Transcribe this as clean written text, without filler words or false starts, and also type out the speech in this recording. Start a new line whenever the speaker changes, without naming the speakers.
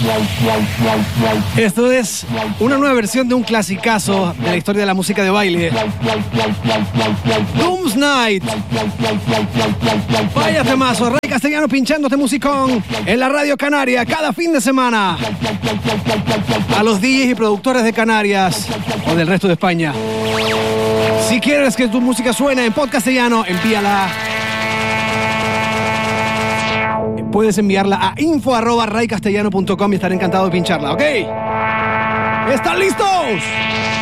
Esto es una nueva versión de un clasicazo de la historia de la música de baile. Doom's Night. Vaya temazo, Ray Castellano pinchándote musicón en la Radio Canaria cada fin de semana. A los DJs y productores de Canarias o del resto de España. Si quieres que tu música suene en podcastellano, envíala. Puedes enviarla a info@raycastellano.com y estaré encantado de pincharla, ¿ok? ¿Están listos?